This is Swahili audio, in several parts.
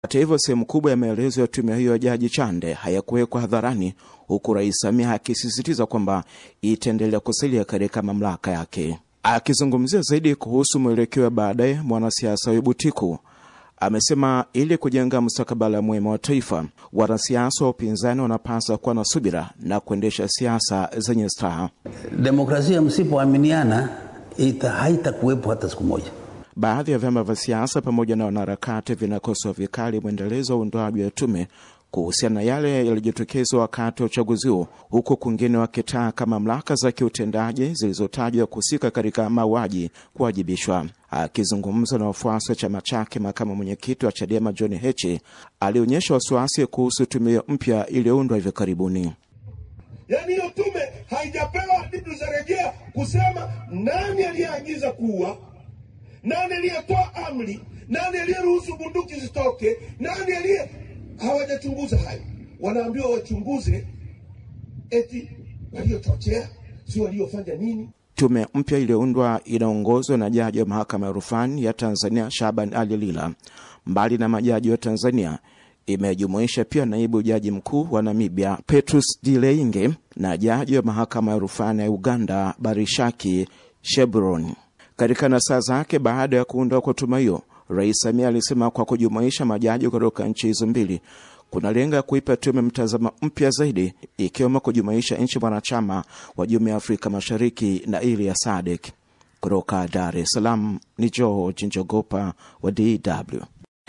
Hata hivyo, sehemu kubwa ya maelezo ya tume hiyo ya Jaji Chande hayakuwekwa hadharani, huku Rais Samia akisisitiza kwamba itaendelea kusalia katika mamlaka yake. Akizungumzia zaidi kuhusu mwelekeo wa baadaye, mwanasiasa wa Butiku amesema ili kujenga mustakabali mwema wa taifa, wanasiasa wa upinzani wanapaswa kuwa na subira na kuendesha siasa zenye staha. Demokrasia msipoaminiana haitakuwepo hata siku moja. Baadhi ya vyama vya siasa pamoja na wanaharakati vinakosoa vikali mwendelezo wa uundwaji wa tume kuhusiana na yale yalijitokeza wakati wa uchaguzi huo, huku kwingine wakitaka mamlaka za kiutendaji zilizotajwa kuhusika katika mauaji kuwajibishwa. Akizungumza na wafuasi wa chama chake, makamu mwenyekiti wa Chadema John Heche alionyesha wasiwasi kuhusu tume mpya iliyoundwa hivi karibuni. Yaani hiyo tume haijapewa hadidu za rejea kusema nani aliyeagiza kuua, nani aliyetoa amri, nani aliyeruhusu bunduki zitoke, nani hawajachunguza hayo. Wanaambiwa wachunguze eti waliochochea, si waliofanya nini. Tume mpya iliyoundwa inaongozwa na jaji wa mahakama ya rufani ya Tanzania Shaban Ali Lila. Mbali na majaji wa Tanzania, imejumuisha pia naibu jaji mkuu wa Namibia Petrus Dileinge na jaji wa mahakama ya rufani ya Uganda Barishaki Shebron. Katika nasaa zake baada ya kuundwa kwa tume hiyo, Rais Samia alisema kwa kujumuisha majaji kutoka nchi hizo mbili kuna lenga kuipa tume mtazamo mpya zaidi, ikiwemo kujumuisha nchi wanachama wa Jumuiya ya Afrika Mashariki na ile ya SADC. Kutoka Dar es Salaam ni George Njogopa wa DW.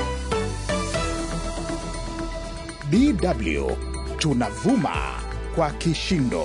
DW tunavuma kwa kishindo.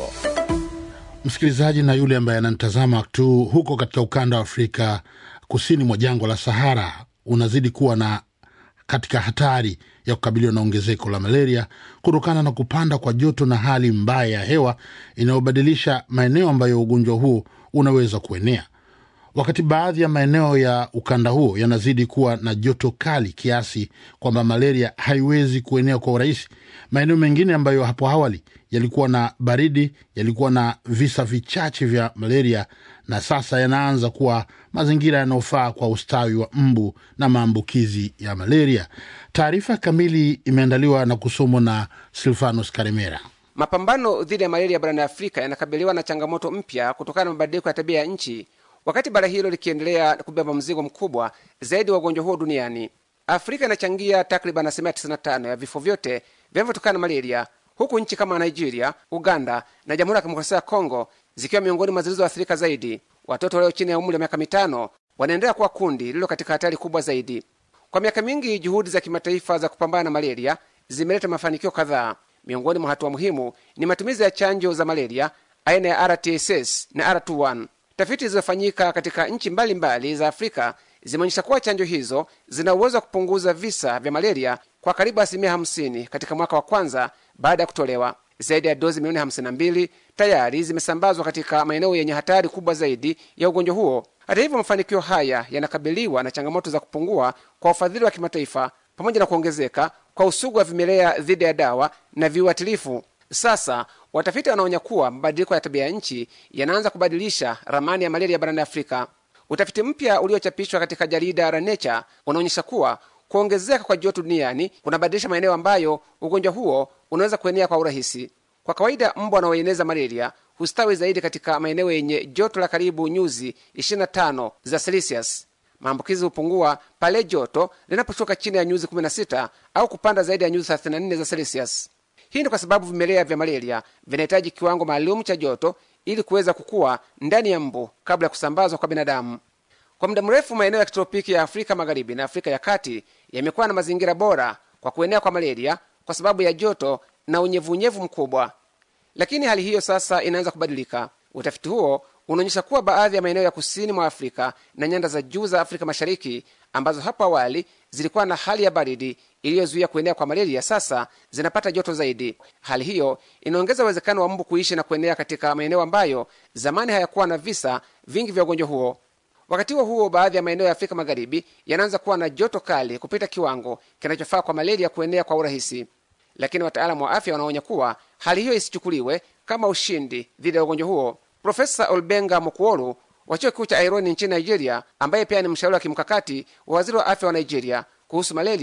Msikilizaji na yule ambaye anatazama tu huko katika ukanda wa Afrika kusini mwa jangwa la Sahara, unazidi kuwa na katika hatari ya kukabiliwa na ongezeko la malaria kutokana na kupanda kwa joto na hali mbaya ya hewa inayobadilisha maeneo ambayo ugonjwa huu unaweza kuenea. Wakati baadhi ya maeneo ya ukanda huo yanazidi kuwa na joto kali kiasi kwamba malaria haiwezi kuenea kwa urahisi, maeneo mengine ambayo hapo awali yalikuwa na baridi yalikuwa na visa vichache vya malaria, na sasa yanaanza kuwa mazingira yanayofaa kwa ustawi wa mbu na maambukizi ya malaria. Taarifa kamili imeandaliwa na kusomwa na Silvanus Karimera. Mapambano dhidi ya malaria barani Afrika yanakabiliwa na changamoto mpya kutokana na mabadiliko ya tabia ya nchi, wakati bara hilo likiendelea kubeba mzigo mkubwa zaidi wa ugonjwa huo duniani. Afrika inachangia takriban 95% ya vifo vyote vinavyotokana na malaria, huku nchi kama Nigeria, Uganda na Jamhuri ya Kidemokrasia ya Kongo zikiwa miongoni mwa zilizoathirika zaidi. Watoto walio chini ya umri wa miaka 5 wanaendelea kuwa kundi lililo katika hatari kubwa zaidi. Kwa miaka mingi, juhudi za kimataifa za kupambana na malaria zimeleta mafanikio kadhaa. Miongoni mwa hatua muhimu ni matumizi ya chanjo za malaria aina ya RTSS na R21. Tafiti zilizofanyika katika nchi mbalimbali za Afrika zimeonyesha kuwa chanjo hizo zina uwezo wa kupunguza visa vya malaria kwa karibu 50% katika mwaka wa kwanza baada ya kutolewa. Zaidi ya dozi milioni 52 tayari zimesambazwa katika maeneo yenye hatari kubwa zaidi ya ugonjwa huo. Hata hivyo, mafanikio haya yanakabiliwa na changamoto za kupungua kwa ufadhili wa kimataifa pamoja na kuongezeka kwa usugu wa vimelea dhidi ya dawa na viuatilifu. Sasa watafiti wanaonya kuwa mabadiliko ya tabia ya nchi yanaanza kubadilisha ramani ya malaria barani Afrika. Utafiti mpya uliochapishwa katika jarida la Nature unaonyesha kuwa kuongezeka kwa joto duniani kunabadilisha maeneo ambayo ugonjwa huo unaweza kuenea kwa urahisi. Kwa kawaida, mbu wanaoeneza malaria hustawi zaidi katika maeneo yenye joto la karibu nyuzi 25 za Celsius. Maambukizi hupungua pale joto linaposhuka chini ya nyuzi 16 au kupanda zaidi ya nyuzi 34 za Celsius. Hii ni kwa sababu vimelea vya malaria vinahitaji kiwango maalum cha joto ili kuweza kukua ndani ya mbu kabla ya kusambazwa kwa binadamu. Kwa muda mrefu, maeneo ya kitropiki ya Afrika Magharibi na Afrika ya Kati yamekuwa na mazingira bora kwa kuenea kwa malaria kwa sababu ya joto na unyevunyevu mkubwa. Lakini hali hiyo sasa inaanza kubadilika. Utafiti huo unaonyesha kuwa baadhi ya maeneo ya kusini mwa Afrika na nyanda za juu za Afrika Mashariki ambazo hapo awali zilikuwa na hali ya baridi iliyozuia kuenea kwa malaria sasa zinapata joto zaidi. Hali hiyo inaongeza uwezekano wa mbu kuishi na kuenea katika maeneo ambayo zamani hayakuwa na visa vingi vya ugonjwa huo. Wakati huo, baadhi ya maeneo ya Afrika Magharibi yanaanza kuwa na joto kali kupita kiwango kinachofaa kwa malaria kuenea kwa urahisi. Lakini wataalamu wa afya wanaonya kuwa hali hiyo isichukuliwe kama ushindi dhidi ya ugonjwa huo. Profesa Olbenga Mokuolu wa chuo kikuu cha Aironi nchini Nigeria, ambaye pia ni mshauri wa kimkakati wa waziri wa afya wa Nigeria kuhusu malaria,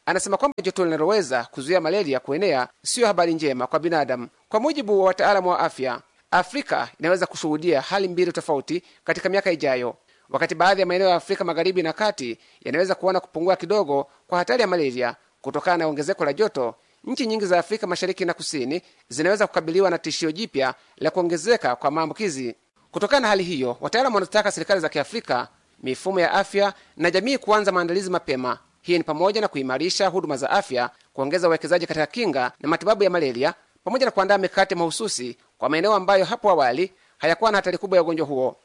anasema kwamba joto linaloweza kuzuia malaria kuenea siyo habari njema kwa binadamu. Kwa mujibu wa wataalamu wa afya, Afrika inaweza kushuhudia hali mbili tofauti katika miaka ijayo. Wakati baadhi ya maeneo ya Afrika Magharibi na Kati yanaweza kuona kupungua kidogo kwa hatari ya malaria kutokana na ongezeko la joto, nchi nyingi za Afrika Mashariki na Kusini zinaweza kukabiliwa na tishio jipya la kuongezeka kwa maambukizi. Kutokana na hali hiyo, wataalamu wanataka serikali za Kiafrika, mifumo ya afya na jamii kuanza maandalizi mapema. Hii ni pamoja na kuimarisha huduma za afya, kuongeza uwekezaji katika kinga na matibabu ya malaria, pamoja na kuandaa mikakati mahususi kwa maeneo ambayo hapo awali hayakuwa na hatari kubwa ya ugonjwa huo.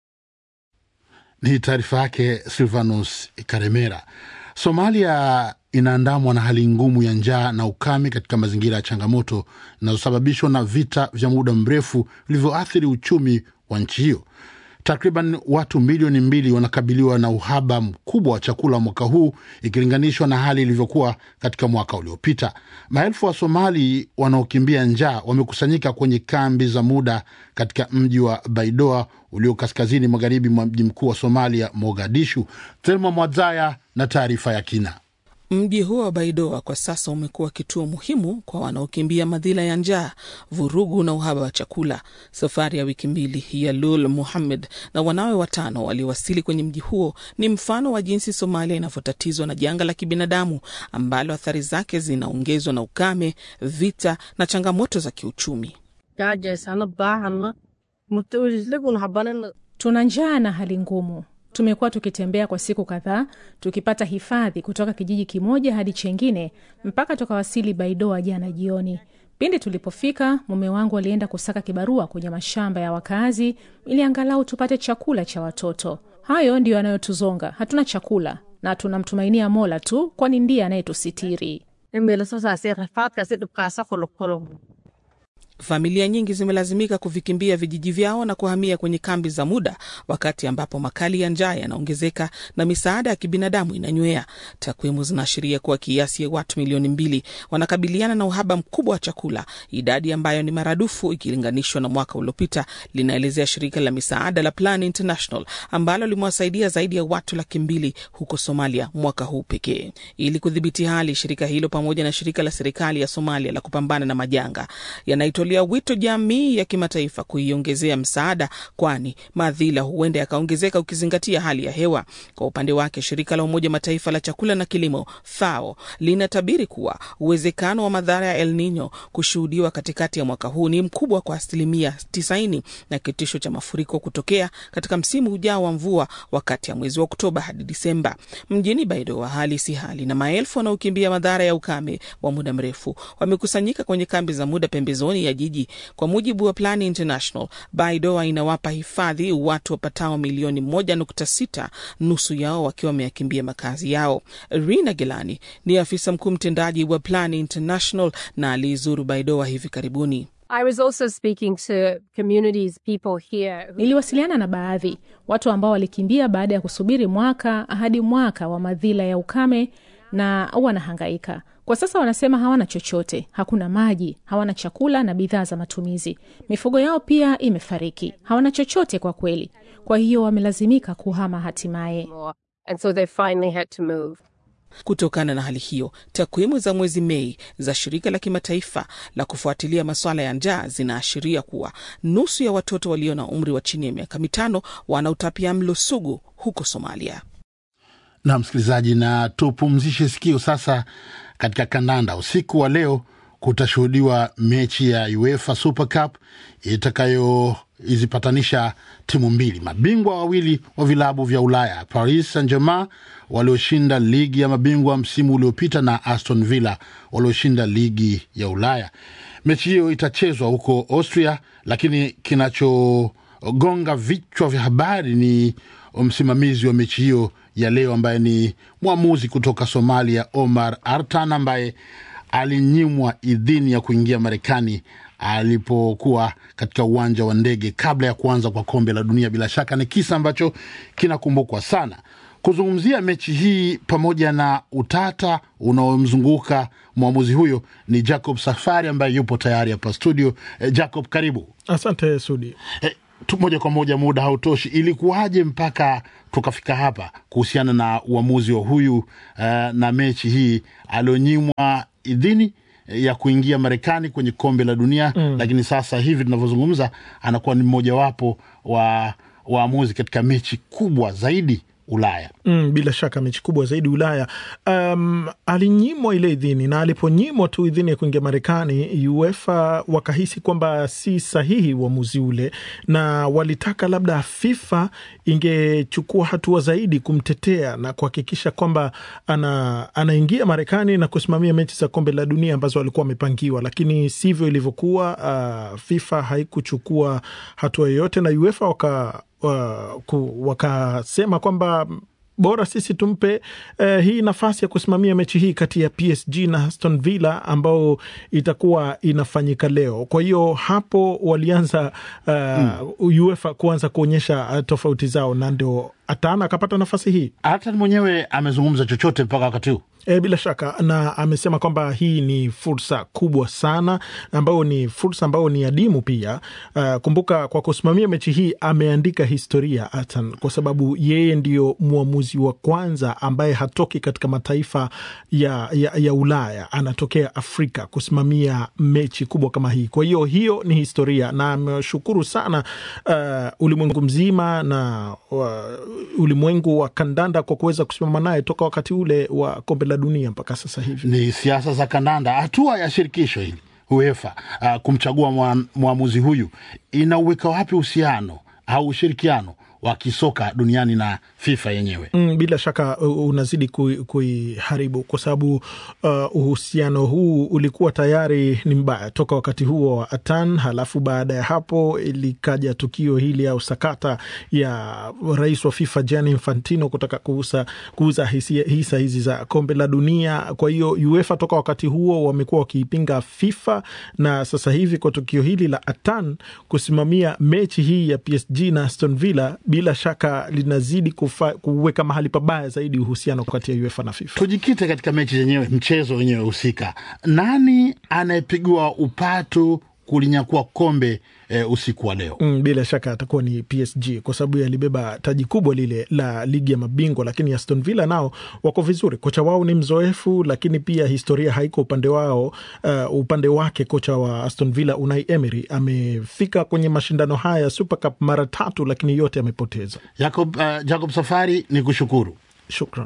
Ni taarifa yake Silvanus Karemera. Somalia inaandamwa na hali ngumu ya njaa na ukame katika mazingira ya changamoto zinazosababishwa na vita vya muda mrefu vilivyoathiri uchumi wa nchi hiyo. Takriban watu milioni 2 wanakabiliwa na uhaba mkubwa wa chakula mwaka huu ikilinganishwa na hali ilivyokuwa katika mwaka uliopita. Maelfu wa Somali wanaokimbia njaa wamekusanyika kwenye kambi za muda katika mji wa Baidoa ulio kaskazini magharibi mwa mji mkuu wa Somalia, Mogadishu. Thelma Mwadzaya na taarifa ya kina. Mji huo wa Baidoa kwa sasa umekuwa kituo muhimu kwa wanaokimbia madhila ya njaa, vurugu na uhaba wa chakula. Safari ya wiki 2 ya Lul Muhammad na wanawe 5 waliowasili kwenye mji huo ni mfano wa jinsi Somalia inavyotatizwa na janga la kibinadamu ambalo athari zake zinaongezwa na ukame, vita na changamoto za kiuchumi. Tuna njaa na hali ngumu. Tumekuwa tukitembea kwa siku kadhaa, tukipata hifadhi kutoka kijiji kimoja hadi chengine mpaka tukawasili Baidoa jana jioni. Pindi tulipofika, mume wangu alienda kusaka kibarua kwenye mashamba ya wakazi ili angalau tupate chakula cha watoto. Hayo ndio yanayotuzonga. Hatuna chakula na tunamtumainia Mola tu, kwani ndiye anayetusitiri. Familia nyingi zimelazimika kuvikimbia vijiji vyao na kuhamia kwenye kambi za muda, wakati ambapo makali ya njaa yanaongezeka na misaada ya kibinadamu inanywea. Takwimu zinaashiria kuwa kiasi ya watu milioni 2 wanakabiliana na uhaba mkubwa wa chakula, idadi ambayo ni maradufu ikilinganishwa na mwaka uliopita, linaelezea shirika la misaada la Plan International ambalo limewasaidia zaidi ya watu 200,000 huko Somalia mwaka huu pekee. Ili kudhibiti hali, shirika hilo pamoja na shirika la serikali ya Somalia la kupambana na majanga yanaitolea wito jamii ya kimataifa kuiongezea msaada, kwani madhila huenda yakaongezeka ukizingatia hali ya hewa. Kwa upande wake, shirika la Umoja Mataifa la chakula na kilimo FAO linatabiri kuwa uwezekano wa madhara ya El Nino kushuhudiwa katikati ya mwaka huu ni mkubwa kwa 90% na kitisho cha mafuriko kutokea katika msimu ujao wa mvua wakati ya mwezi wa Oktoba hadi Disemba. Mjini Baidoa hali si hali, na maelfu wanaokimbia madhara ya ukame wa muda mrefu wamekusanyika kwenye kambi za muda pembezoni ya jiji. Kwa mujibu wa Plan International, Baidoa inawapa hifadhi watu wapatao milioni 1.6, nusu yao wakiwa wameyakimbia makazi yao. Rina Gelani ni afisa mkuu mtendaji wa Plan International na alizuru Baidoa hivi karibuni. I was also speaking to communities, people here. Niliwasiliana na baadhi watu ambao walikimbia baada ya kusubiri mwaka hadi mwaka wa madhila ya ukame na wanahangaika. Kwa sasa wanasema hawana chochote, hakuna maji, hawana chakula na bidhaa za matumizi. Mifugo yao pia imefariki. Hawana chochote kwa kweli. Kwa hiyo wamelazimika kuhama hatimaye. And so they finally had to move. Kutokana na hali hiyo, takwimu za mwezi Mei za shirika la kimataifa la kufuatilia masuala ya njaa zinaashiria kuwa nusu ya watoto walio na umri wa chini ya miaka 5 wana utapiamlo sugu huko Somalia. Na msikilizaji, na tupumzishe sikio sasa katika kandanda. Usiku wa leo kutashuhudiwa mechi ya UEFA Super Cup itakayoizipatanisha timu mbili, mabingwa wawili wa vilabu vya Ulaya, Paris Saint-Germain walioshinda ligi ya mabingwa msimu uliopita na Aston Villa walioshinda ligi ya Ulaya. Mechi hiyo itachezwa huko Austria, lakini kinachogonga vichwa vya habari ni msimamizi wa mechi hiyo ya leo ambaye ni mwamuzi kutoka Somalia, Omar Artan, ambaye alinyimwa idhini ya kuingia Marekani alipokuwa katika uwanja wa ndege kabla ya kuanza kwa kombe la dunia. Bila shaka ni kisa ambacho kinakumbukwa sana. Kuzungumzia mechi hii pamoja na utata unaomzunguka mwamuzi huyo ni Jacob Safari ambaye yupo tayari hapa studio. Jacob, karibu. Asante Sudi. moja kwa moja, muda hautoshi. Ilikuwaje mpaka tukafika hapa kuhusiana na uamuzi wa huyu na mechi hii alionyimwa idhini ya kuingia Marekani kwenye kombe la dunia, lakini sasa hivi tunavyozungumza anakuwa ni mmoja wapo wa waamuzi katika mechi kubwa zaidi Ulaya. Bila shaka mechi kubwa zaidi Ulaya. Alinyimwa ile idhini, na aliponyimwa tu idhini ya kuingia Marekani, UEFA wakahisi kwamba si sahihi uamuzi ule, na walitaka labda FIFA ingechukua hatua zaidi kumtetea na kuhakikisha kwamba anaingia Marekani na kusimamia mechi za kombe la dunia ambazo walikuwa wamepangiwa, lakini sivyo ilivyokuwa. FIFA haikuchukua hatua yoyote, na UEFA wakasema kwamba bora sisi tumpe hii nafasi ya kusimamia mechi hii kati ya PSG na Aston Villa ambao itakuwa inafanyika leo. Kwa hiyo hapo walianza UEFA kuanza kuonyesha tofauti zao, na ndio Atana akapata nafasi hii. Hata mwenyewe amezungumza chochote mpaka wakati huu? Bila shaka, na amesema kwamba hii ni fursa kubwa sana, ambayo ni fursa ambayo ni adimu pia. Kumbuka, kwa kusimamia mechi hii ameandika historia Atan, kwa sababu yeye ndio muamuzi wa kwanza ambaye hatoki katika mataifa ya Ulaya, anatokea Afrika kusimamia mechi kubwa kama hii. Kwa hiyo ni historia, na ameshukuru sana ulimwengu mzima na ulimwengu wa kandanda kwa kuweza kusimama naye toka wakati ule wa kombe la dunia mpaka sasa hivi. Ni siasa za kandanda. Hatua ya shirikisho hili UEFA kumchagua muamuzi huyu inauweka wapi uhusiano au ushirikiano wa kisoka duniani na FIFA yenyewe? Bila shaka unazidi kuiharibu, kwa sababu uhusiano huu ulikuwa tayari ni mbaya toka wakati huo wa Atan. Halafu baada ya hapo ilikaja tukio hili au sakata ya rais wa FIFA Gianni Infantino kutaka kuuza hisa hizi za kombe la dunia. Kwa hiyo UEFA toka wakati huo wamekuwa wakiipinga FIFA, na sasa hivi kwa tukio hili la Atan kusimamia mechi hii ya PSG na Aston Villa, bila shaka linazidi kuweka mahali pabaya zaidi uhusiano kati ya UEFA na FIFA. Tujikite katika mechi zenyewe, mchezo wenyewe husika. Nani anayepigwa upatu kulinyakua kombe usiku wa leo? Bila shaka atakuwa ni PSG, kwa sababu yalibeba taji kubwa lile la ligi ya mabingwa, lakini Aston Villa nao wako vizuri. Kocha wao ni mzoefu, lakini pia historia haiko upande wao. Upande wake kocha wa Aston Villa Unai Emery amefika kwenye mashindano haya Super Cup mara 3, lakini yote amepoteza. Jacob Safari, ni kushukuru. Shukran.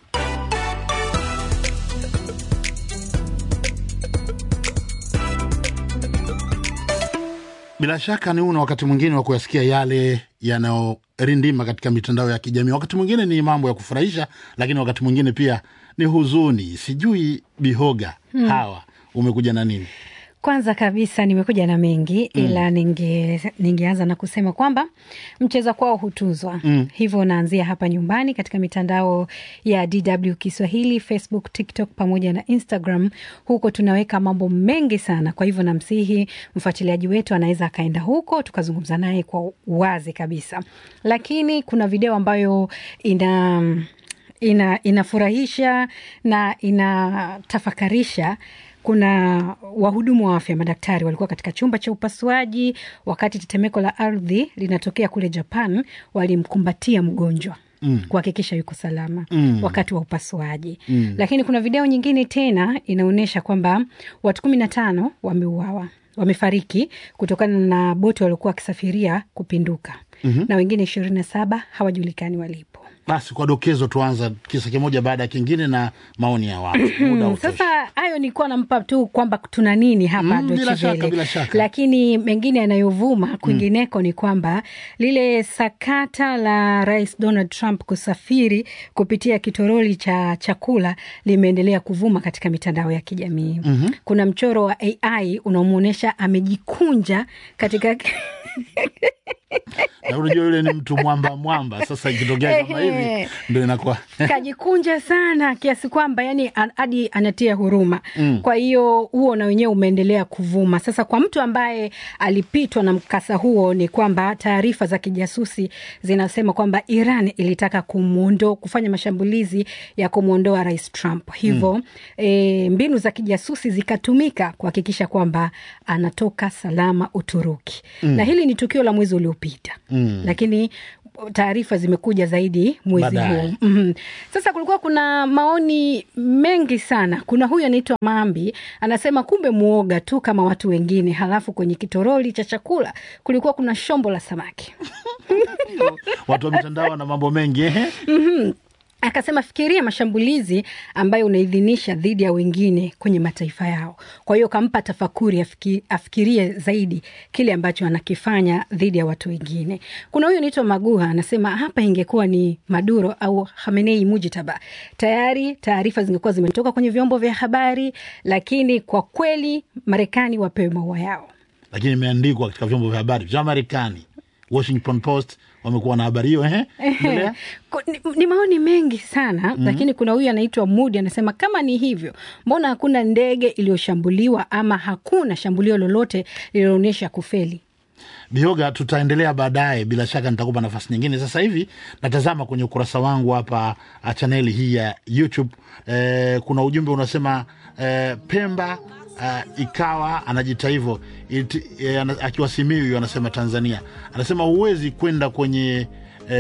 Bila shaka ni una wakati mwingine wa kuyasikia yale yanayorindima katika mitandao ya kijamii. Wakati mwingine ni mambo ya kufurahisha, lakini wakati mwingine pia ni huzuni. Sijui Bihoga, Hawa, umekuja na nini? Kwanza kabisa nimekuja na mengi, ila ningeanza na kusema kwamba mcheza kwao hutuzwa. Hivyo naanzia hapa nyumbani katika mitandao ya DW Kiswahili, Facebook, TikTok pamoja na Instagram. Huko tunaweka mambo mengi sana. Kwa hivyo namsihi mfuatiliaji wetu anaweza akaenda huko tukazungumza naye kwa wazi kabisa. Lakini kuna video ambayo inafurahisha na inatafakarisha. Kuna wahudumu wa afya, madaktari walikuwa katika chumba cha upasuaji wakati tetemeko la ardhi linatokea kule Japan. Walimkumbatia mgonjwa kuhakikisha yuko salama wakati wa upasuaji. Lakini kuna video nyingine tena inaonyesha kwamba watu 15 wameuawa, wamefariki kutokana na boti waliokuwa wakisafiria kupinduka, na wengine 27 hawajulikani walipo. Basi kwa dokezo tuanza kisa kimoja baada ya kingine na maoni ya watu. Sasa hayo nilikuwa nampa tu kwamba tuna nini hapa bila shaka. Lakini mengine yanayovuma kwingineko ni kwamba lile sakata la Rais Donald Trump kusafiri kupitia kitoroli cha chakula limeendelea kuvuma katika mitandao ya kijamii. Kuna mchoro wa AI unaomuonesha amejikunja katika na unajua yule ni mtu mwamba. Sasa ikitokea kama hivi ndio inakuwa kajikunja sana kiasi kwamba yani hadi anatia huruma. Kwa hiyo huo na wenyewe umeendelea kuvuma. Sasa kwa mtu ambaye alipitwa na mkasa huo ni kwamba taarifa za kijasusi zinasema kwamba Iran ilitaka kufanya mashambulizi ya kumuondoa Rais Trump. Hivyo mbinu za kijasusi zikatumika kuhakikisha kwamba anatoka salama Uturuki. Na hili ni tukio la mwezi uliopita. uliopita. Lakini taarifa zimekuja zaidi mwezi huu. Sasa kulikuwa kuna maoni mengi sana. Kuna huyu anaitwa Mambi, anasema kumbe muoga tu kama watu wengine, halafu kwenye kitoroli cha chakula kulikuwa kuna shombo la samaki. Watu wa mitandao na mambo mengi. Akasema fikiria mashambulizi ambayo unaidhinisha dhidi ya wengine kwenye mataifa yao. Kwa hiyo kampa tafakuri afikirie zaidi kile ambacho anakifanya dhidi ya watu wengine. Kuna huyu anaitwa Maguha, anasema hapa ingekuwa ni Maduro au Khamenei Mujitaba, tayari taarifa zingekuwa zimetoka kwenye vyombo vya habari, lakini kwa kweli Marekani wapewe maua yao. Lakini imeandikwa katika vyombo vya habari vya Marekani. Washington Post wamekuwa na habari hiyo. Ni maoni mengi sana. Lakini kuna huyu anaitwa Moody, anasema kama ni hivyo, mbona hakuna ndege iliyoshambuliwa ama hakuna shambulio lolote lililoonyesha kufeli? Bihoga, tutaendelea baadaye, bila shaka nitakupa nafasi nyingine. Sasa hivi natazama kwenye ukurasa wangu hapa chaneli hii ya YouTube. Kuna ujumbe unasema Pemba ikawa anajita hivyo akiwa Simiyu, anasema Tanzania, anasema huwezi kwenda kwenye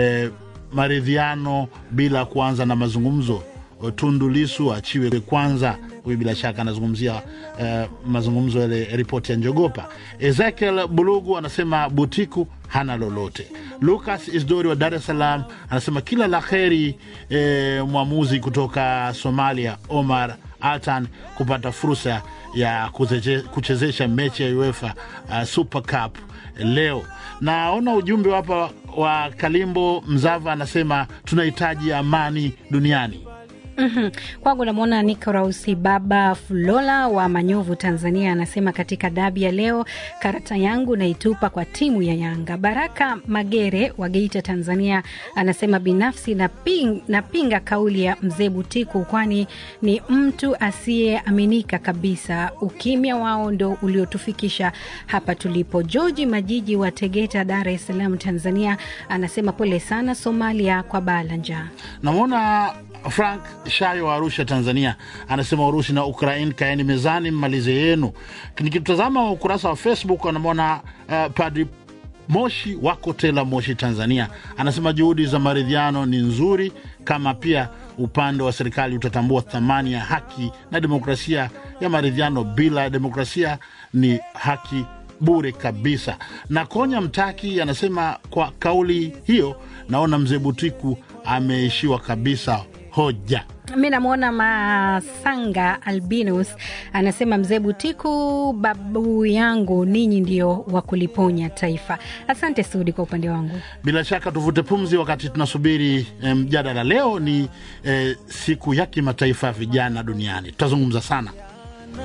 maridhiano bila kuanza na mazungumzo. Tundu Lissu achiwe kwanza. Huyu bila shaka anazungumzia mazungumzo yale, ripoti ya Njogopa. Ezekiel Bulugu anasema Butiku hana lolote. Lucas Isdori wa Dar es Salaam anasema kila la kheri mwamuzi kutoka Somalia Omar Altan kupata fursa ya kuchezesha mechi ya UEFA Super Cup leo. Naona ujumbe hapa wa Kalimbo Mzava, anasema tunahitaji amani duniani. Kwangu namuona Nikorausi Baba Fulola wa Manyovu Tanzania, anasema katika dabi ya leo karata yangu naitupa kwa timu ya Yanga. Baraka Magere wa Geita Tanzania anasema binafsi napinga kauli ya mzee Butiku, kwani ni mtu asiyeaminika kabisa. Ukimya wao ndo uliotufikisha hapa tulipo. George Majiji wa Tegeta Dar es Salaam Tanzania anasema pole sana Somalia kwa bala njaa. Namuona Frank Shayo wa Arusha Tanzania anasema Urusi na Ukraine kaeni mezani mmalize yenu. Nikitazama ukurasa wa Facebook anamwona Padri Moshi wako Tela Moshi Tanzania anasema juhudi za maridhiano ni nzuri kama pia upande wa serikali utatambua thamani ya haki na demokrasia ya maridhiano. Bila demokrasia ni haki bure kabisa. Na Konya Mtaki anasema kwa kauli hiyo naona mzee Butiku ameishiwa kabisa hoja. Mimi namuona Masanga Albinus anasema mzee Butiku babu yangu, ninyi ndio wa kuliponya taifa. Asante Sudi kwa upande wangu. Bila shaka tuvute pumzi wakati tunasubiri mjadala. Leo ni siku ya kimataifa vijana duniani. Tutazungumza sana.